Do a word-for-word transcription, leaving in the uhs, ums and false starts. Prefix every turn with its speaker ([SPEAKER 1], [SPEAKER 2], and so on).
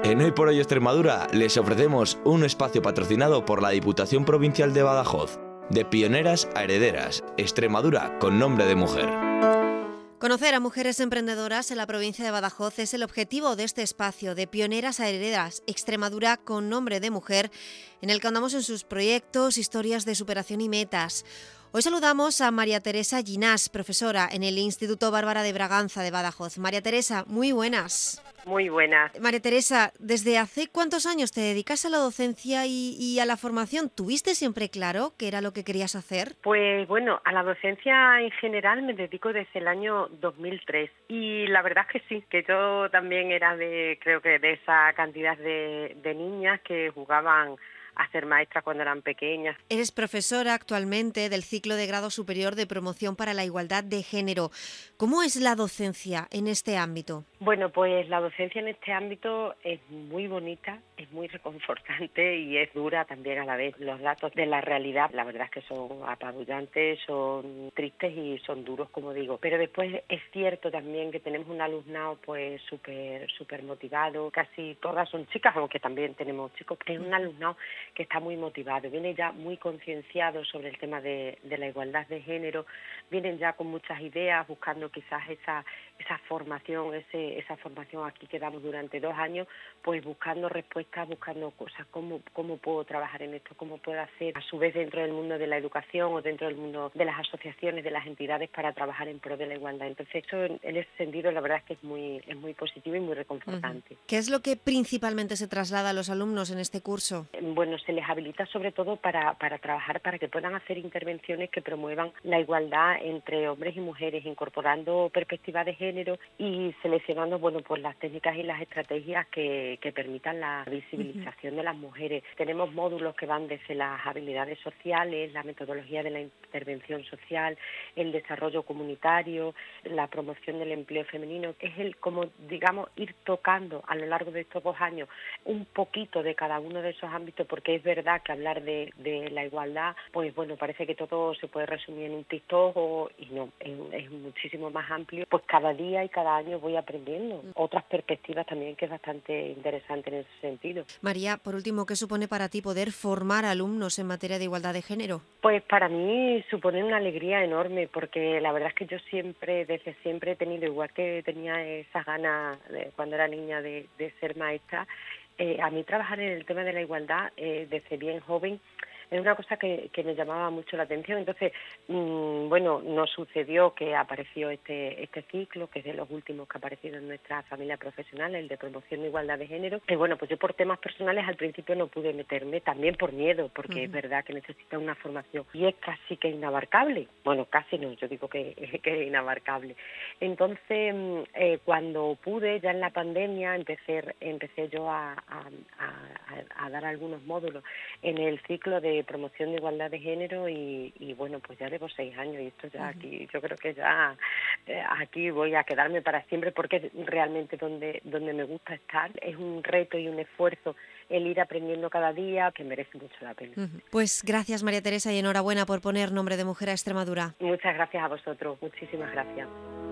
[SPEAKER 1] En Hoy por Hoy Extremadura les ofrecemos un espacio patrocinado por la Diputación Provincial de Badajoz. De pioneras a herederas, Extremadura con nombre de mujer.
[SPEAKER 2] Conocer a mujeres emprendedoras en la provincia de Badajoz es el objetivo de este espacio, de pioneras a herederas, Extremadura con nombre de mujer, en el que andamos en sus proyectos, historias de superación y metas. Hoy saludamos a María Teresa Ginás, profesora en el Instituto Bárbara de Braganza de Badajoz. María Teresa, muy buenas.
[SPEAKER 3] Muy buenas.
[SPEAKER 2] María Teresa, ¿desde hace cuántos años te dedicas a la docencia y, y a la formación? ¿Tuviste siempre claro qué era lo que querías hacer?
[SPEAKER 3] Pues bueno, a la docencia en general me dedico desde el año dos mil tres y la verdad es que sí, que yo también era de, creo que de esa cantidad de, de niñas que jugaban a ser maestras cuando eran pequeñas.
[SPEAKER 2] Eres profesora actualmente del ciclo de grado superior de promoción para la igualdad de género. ¿Cómo es la docencia en este ámbito?
[SPEAKER 3] Bueno, pues la docencia en este ámbito es muy bonita, es muy reconfortante y es dura también a la vez. Los datos de la realidad, la verdad es que son apabullantes, son tristes y son duros, como digo. Pero después es cierto también que tenemos un alumnado pues súper súper motivado, casi todas son chicas, aunque también tenemos chicos. Es un alumnado que está muy motivado, viene ya muy concienciado sobre el tema de, de la igualdad de género, vienen ya con muchas ideas, buscando quizás esa esa formación, ese, esa formación aquí que damos durante dos años, pues buscando respuestas, buscando cosas, cómo, cómo puedo trabajar en esto, cómo puedo hacer, a su vez dentro del mundo de la educación o dentro del mundo de las asociaciones, de las entidades para trabajar en pro de la igualdad. Entonces, eso en, en ese sentido la verdad es que es muy, es muy positivo y muy reconfortante.
[SPEAKER 2] ¿Qué es lo que principalmente se traslada a los alumnos en este curso?
[SPEAKER 3] Bueno, se les habilita sobre todo para, para trabajar, para que puedan hacer intervenciones que promuevan la igualdad entre hombres y mujeres, incorporando perspectivas de género y seleccionando, bueno, pues las técnicas y las estrategias que, que permitan la visibilización uh-huh. de las mujeres. Tenemos módulos que van desde las habilidades sociales, la metodología de la intervención social, el desarrollo comunitario, la promoción del empleo femenino. Es el, como digamos, ir tocando a lo largo de estos dos años un poquito de cada uno de esos ámbitos, porque es verdad que hablar de, de la igualdad, pues bueno, parece que todo se puede resumir en un TikTok o, y no, es, es muchísimo más amplio. Pues cada día y cada año voy aprendiendo otras perspectivas también, que es bastante interesante en ese sentido.
[SPEAKER 2] María, por último, ¿qué supone para ti poder formar alumnos en materia de igualdad de género?
[SPEAKER 3] Pues para mí supone una alegría enorme, porque la verdad es que yo siempre, desde siempre he tenido, igual que tenía esas ganas de, cuando era niña de, de ser maestra, eh, a mí trabajar en el tema de la igualdad eh, desde bien joven es una cosa que, que me llamaba mucho la atención. Entonces, mmm, bueno, nos sucedió que apareció este este ciclo, que es de los últimos que ha aparecido en nuestra familia profesional, el de promoción de igualdad de género. Y bueno, pues yo por temas personales al principio no pude meterme, también por miedo, porque uh-huh. es verdad que necesita una formación y es casi que inabarcable. Bueno, casi no, yo digo que, que es inabarcable. Entonces, eh, cuando pude, ya en la pandemia, empecé, empecé yo a, a, a, a dar algunos módulos en el ciclo de promoción de igualdad de género y, y bueno, pues ya llevo seis años y esto ya uh-huh. aquí, yo creo que ya eh, aquí voy a quedarme para siempre, porque es realmente donde, donde me gusta estar. Es un reto y un esfuerzo el ir aprendiendo cada día, que merece mucho la pena.
[SPEAKER 2] Uh-huh. Pues gracias, María Teresa, y enhorabuena por poner nombre de mujer a Extremadura.
[SPEAKER 3] Muchas gracias a vosotros, muchísimas gracias.